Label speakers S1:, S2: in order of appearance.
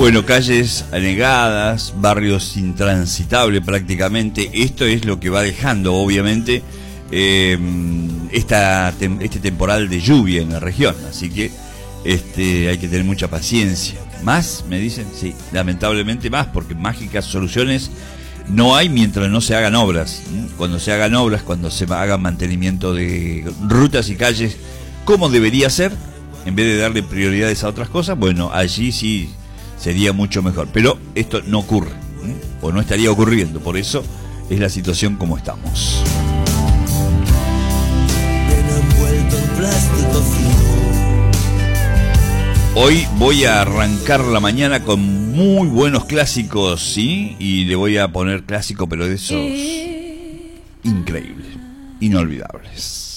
S1: Bueno, calles anegadas, barrios intransitables prácticamente. Esto es lo que va dejando, obviamente, este temporal de lluvia en la región. Así que hay que tener mucha paciencia. ¿Más? Me dicen, sí, lamentablemente más, porque mágicas soluciones no hay mientras no se hagan obras. Cuando se hagan obras, cuando se haga mantenimiento de rutas y calles como debería ser, en vez de darle prioridades a otras cosas, bueno, allí sí sería mucho mejor. Pero esto no ocurre, o no estaría ocurriendo, por eso es la situación como estamos. Hoy voy a arrancar la mañana con muy buenos clásicos, ¿sí? Y le voy a poner clásico, pero de esos increíbles, inolvidables.